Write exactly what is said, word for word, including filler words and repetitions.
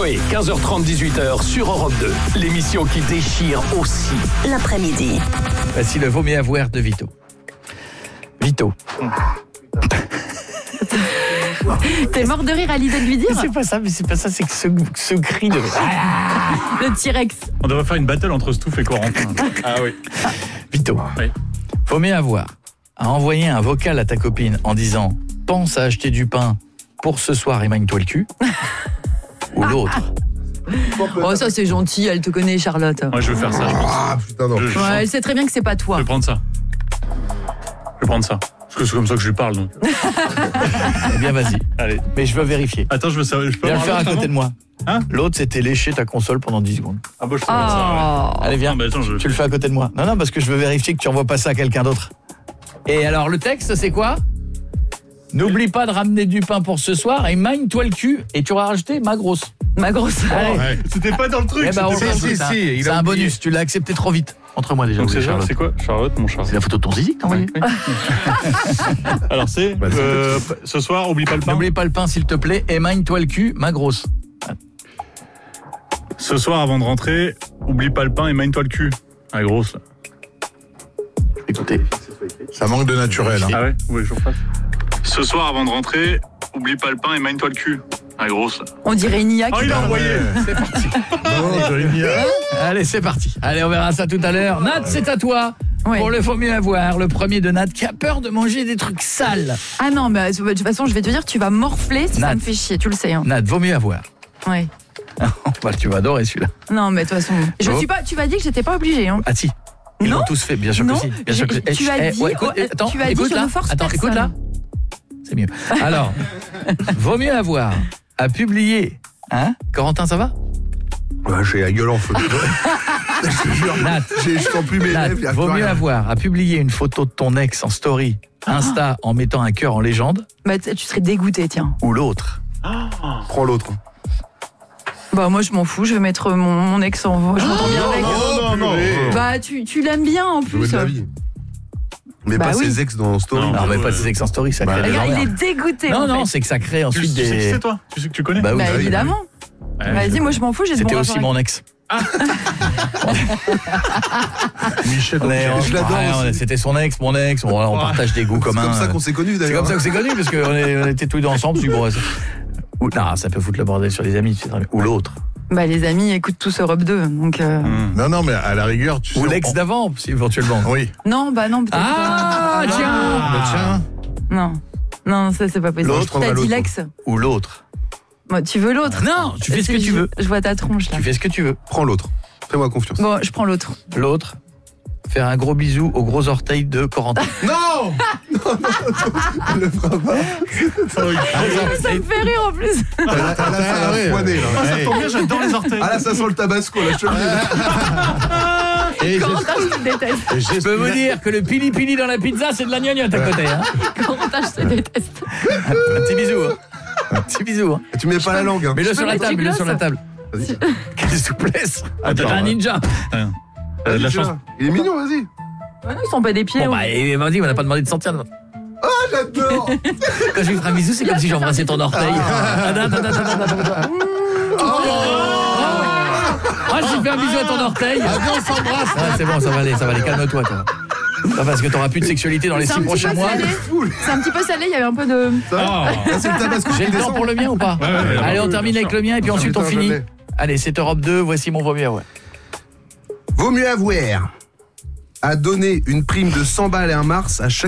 Coé, quinze heures trente, dix-huit heures sur Europe deux. L'émission qui déchire aussi l'après-midi. Voici le vaut mieux avoir de Vito. Vito. T'es mort de rire à l'idée de lui dire. C'est pas ça, mais c'est pas ça, c'est que ce, ce cri de... Le T-Rex. On devrait faire une battle entre Stouff et Corentin. Ah oui. Vito. Oui. Vaut mieux avoir à envoyer un vocal à ta copine en disant « Pense à acheter du pain pour ce soir, émagne-toi le cul » ou l'autre. Oh, ça c'est gentil, elle te connaît, Charlotte. Moi, je veux faire ça, je pense. Ah putain non. Je, je, Ouais, elle sait très bien que c'est pas toi. je vais prendre ça. Je vais prendre ça. Parce que c'est comme ça que je lui parle, donc. Eh bien, vas-y. Allez. Mais je veux vérifier. Attends, je veux savoir. Je peux Viens le avoir faire à l'autre côté de avant moi. Hein L'autre, c'était lécher ta console pendant dix secondes. Ah bah je sais pas ça, ouais. Oh. Allez, viens. Non, mais attends, je... Tu le fais à côté de moi. Non, non, parce que je veux vérifier que tu envoies pas ça à quelqu'un d'autre. Et alors, le texte, c'est quoi ? N'oublie pas de ramener du pain pour ce soir et magne-toi le cul. Et tu auras rajouté ma grosse. Ma grosse. Allez. Ouais. C'était pas dans le truc. Eh ben, on c'était le pas- rajoute, si, hein. si, il C'est a un oublié. bonus. Tu l'as accepté trop vite. Entre moi déjà. Donc c'est Charlotte. c'est quoi Charlotte, mon chat. C'est la photo de ton zizi que t'as envoyé. Alors c'est, Bah, c'est euh, ce soir, oublie pas le pain. N'oublie pas le pain, s'il te plaît. Et magne-toi le cul, ma grosse. Ce soir, avant de rentrer, oublie pas le pain et magne-toi le cul. Ah, grosse. Écoutez. Ça manque de naturel. Hein. Ah ouais Oui, je repasse. Ce soir, avant de rentrer, oublie pas le pain et magne-toi le cul. Ah, grosse. On dirait Nia Oh, qui il a parle. envoyé. C'est parti. Non, Jérémy. Allez, c'est parti. Allez, on verra ça tout à l'heure. Nat, c'est à toi. Ouais. Pour le faut mieux avoir, le premier de Nat qui a peur de manger des trucs sales. Ah non, mais de toute façon, je vais te dire, tu vas morfler si Nat. ça me fait chier, tu le sais. Hein. Nat, vaut mieux avoir. Ouais. Bah, tu vas adorer celui-là. Non, mais de toute façon, je Oh. suis pas. Tu m'as dit que j'étais pas obligée. Hein. Ah si. Ils Non. l'ont tous fait, bien sûr Non. que si. Bien sûr que Je- si. tu Eh, as dit- ouais, écoute, euh, attends, tu as dit, écoute je là. ne force Attends, écoute là. personne. C'est mieux. Alors, vaut mieux avoir à publier. Hein Corentin, ça va? Ouais, j'ai la gueule en feu. Je te jure. Nat, J'ai- Je sens plus mes Nat, lèvres. y a vaut plus mieux rien. avoir à publier une photo de ton ex en story Insta en mettant un cœur en légende Bah, t- tu serais dégoûté, tiens. ou l'autre. Prends l'autre. Bah, moi, je m'en fous, je vais mettre mon, mon ex en. Je m'entends bien avec. non, non, non. Bah, tu, tu l'aimes bien en Je veux plus. de la vie. Mais Bah pas oui. ses ex dans Story. Non, Non, mais ouais. pas ses ex en story, ça Bah, crée des Regarde, il est emmerdes. dégoûté. Non, en non, fait. c'est que ça crée Tu, ensuite tu sais qui des... c'est, toi Tu sais que tu connais Bah oui, Bah, oui, évidemment. Ouais, Vas-y, moi, je m'en fous, j'ai de c'était bon aussi rapport mon ex. Michel, On est- on- je l'adore ouais, on est- aussi. C'était son ex, mon ex, on, on partage des goûts C'est communs. comme ça qu'on s'est connus C'est d'ailleurs. comme ça que c'est connu, parce qu'on est- on était tous les deux ensemble. Je dis, bon, c'est- Ou, non, ça peut foutre le bordel sur les amis, tu sais très bien. Ou l'autre. Bah, les amis écoutent tous Europe deux, donc. euh, Hum. Non, non, mais à la rigueur, tu sais. Ou on- l'ex d'avant, si, éventuellement. Oui. Non, bah non, peut-être Ah, pas. tiens Bah, tiens. Non. Non, ça, c'est pas possible. L'autre, je prendrai T'as dit l'autre. l'ex. Ou l'autre. Moi, tu veux l'autre. Non, tu fais ce que Si, tu je- veux. Je vois ta tronche, là. Tu fais ce que tu veux. Prends l'autre. Fais-moi confiance. Bon, je prends l'autre. L'autre, faire un gros bisou au gros orteil de Corentin. Non. Non, non, non, le fera pas. Ça me fait rire en plus. Ah, là, là, ça va foiner, là. Ah, ça tombe bien, j'adore les orteils. Ah là, ça sent le tabasco, là, je te le dis. Et Corentin, je te déteste. je peux vous dire que le pili pili dans la pizza, c'est de la gnognotte à côté. Hein. Corentin, je te déteste. Un petit bisou. Hein. Un petit bisou. Hein. Tu mets pas la langue. Hein. Mets-le peux sur la mettre table, du mets-le sur la gloss table. Vas-y. Quelle souplesse. Ah, t'es Attends, un ouais. ninja. Euh, de la chance. Il est mignon, vas-y. Ouais, non, ils sont pas des pieds. Bon, hein. bah, et vas-y, on n'a pas demandé de sentir. Ah, j'adore. Quand je lui ferai un bisou, c'est comme si j'embrassais ton orteil. Attends, attends, attends, attends, attends, attends. Ah, j'ai fait un bisou à ton orteil. Ah, viens, on s'embrasse. Ah, c'est bon, ça va aller, ça va aller. Calme-toi, toi. Non, parce que t'auras plus de sexualité dans les C'est un six petit prochains peu mois. salé. C'est un petit peu salé, il y avait un peu de. Ça va Ah. Là, c'est le tabasco J'ai qui le temps descend. pour le mien ou pas? Ouais, ouais, ouais, Allez, on ouais, termine bien avec sûr. le mien et puis Ah, ensuite on putain, finit. je l'ai. Allez, c'est Europe deux, voici mon vaut mieux avoir. Vaut mieux avoir à donner une prime de cent balles et un mars à chaque